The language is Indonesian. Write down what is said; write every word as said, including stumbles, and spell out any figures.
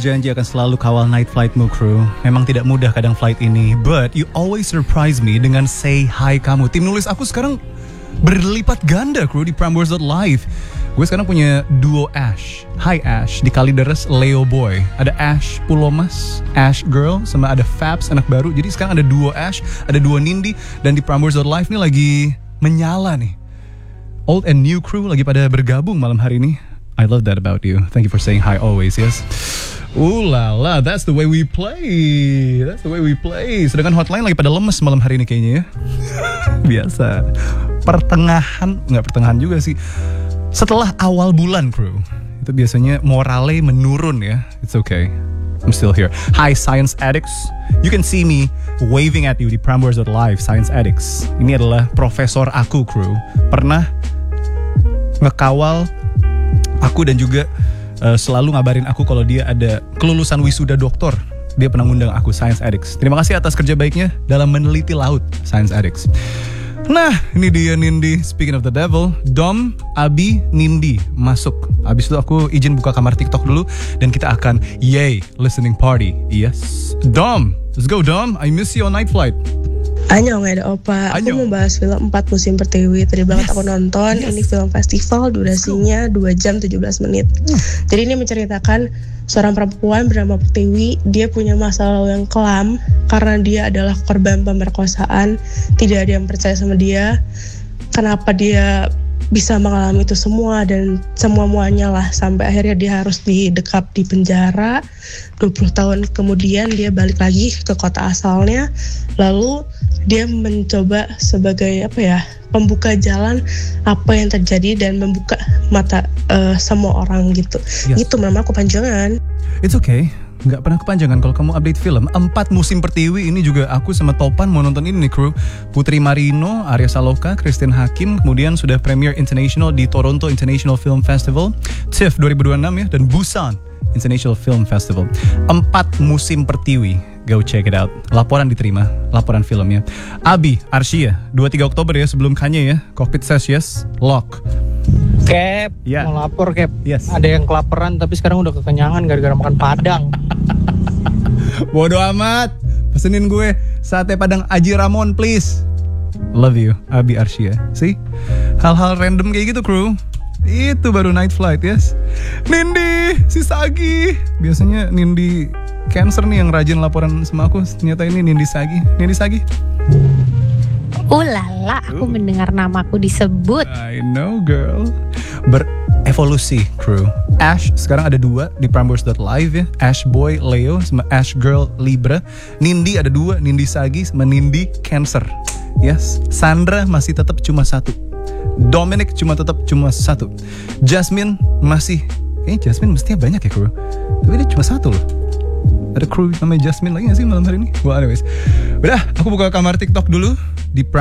berjanji akan selalu kawal night flightmu, crew. Memang tidak mudah kadang flight ini, but you always surprise me dengan say hi kamu. Tim nulis aku sekarang berlipat ganda, crew, di Prambors dot live. Gue sekarang punya duo Ash. Hi Ash, di Kalideres Leo Boy. Ada Ash Pulomas, Ash Girl, sama ada Fabs, anak baru. Jadi sekarang ada duo Ash, ada duo Nindi. Dan di Prambors dot live nih lagi menyala nih. Old and new crew lagi pada bergabung malam hari ini. I love that about you. Thank you for saying hi always, yes. Ooh la la, that's the way we play. That's the way we play. Sedangkan hotline lagi pada lemes malam hari ini kayaknya ya. Biasa. Pertengahan, nggak pertengahan juga sih. Setelah awal bulan, crew, itu biasanya morale menurun ya. It's okay. I'm still here. Hi Science Addicts. You can see me waving at you di Prambors dot live, Science Addicts. Ini adalah profesor aku, crew. Pernah ngekawal aku dan juga uh, selalu ngabarin aku kalau dia ada kelulusan wisuda doktor. Dia pernah ngundang aku, Science Addicts. Terima kasih atas kerja baiknya dalam meneliti laut, Science Addicts. Nah, ini dia Nindi. Speaking of the devil, Dom, Abi, Nindi masuk. Abis itu aku izin buka kamar TikTok dulu dan kita akan yay listening party. Yes, Dom, let's go Dom. I miss you on night flight. Anyong ada opa, aku Anyong. mau bahas film empat Musim Pertiwi. Tadi banget Yes. aku nonton. Yes. Ini film festival, durasinya dua jam tujuh belas menit. Hmm. Jadi ini menceritakan seorang perempuan bernama Pertiwi. Dia punya masa lalu yang kelam karena dia adalah korban pemerkosaan. Tidak ada yang percaya sama dia. Kenapa dia bisa mengalami itu semua dan semua-muanya lah, sampai akhirnya dia harus didekap di penjara. Dua puluh tahun kemudian dia balik lagi ke kota asalnya, lalu dia mencoba sebagai apa ya, pembuka jalan apa yang terjadi dan membuka mata uh, semua orang gitu. Yes. Itu memang aku panjangan. It's okay, nggak pernah kepanjangan kalau kamu update film. Empat Musim Pertiwi ini juga aku sama Topan mau nonton ini nih, crew. Putri Marino, Arya Saloka, Christine Hakim, kemudian sudah premier international di Toronto International Film Festival, T I F dua ribu dua puluh enam ya, dan Busan International Film Festival. Empat Musim Pertiwi, go check it out. Laporan diterima, laporan filmnya. Abi, Arsya, dua puluh tiga Oktober ya, sebelum Kanye ya. Cockpit says yes, lock. Cap, Ya. mau lapor Cap. Yes. Ada yang kelaparan tapi sekarang udah kekenyangan gara-gara makan padang. Bodoh amat. Pesenin gue sate padang Aji Ramon please. Love you, Abi Arsya. See? Hal-hal random kayak gitu, crew. Itu baru night flight, yes. Nindi, si Sagi. Biasanya Nindi Cancer nih yang rajin laporan sama aku. Ternyata ini Nindi Sagi. Nindi Sagi. Ulala, aku mendengar namaku disebut. I know, girl. Berevolusi, crew. Ash sekarang ada dua di Prambors dot live ya. Ash Boy Leo sama Ash Girl Libra. Nindi ada dua, Nindi Sagi sama Nindi Cancer. Yes. Sandra masih tetap cuma satu. Dominic cuma tetap cuma satu. Jasmine masih, kayaknya Jasmine mestinya banyak ya, crew. Tapi dia cuma satu loh. Ada crew namanya Jasmine lagi gak sih malam hari ini? Well anyways, udah, aku buka kamar TikTok dulu di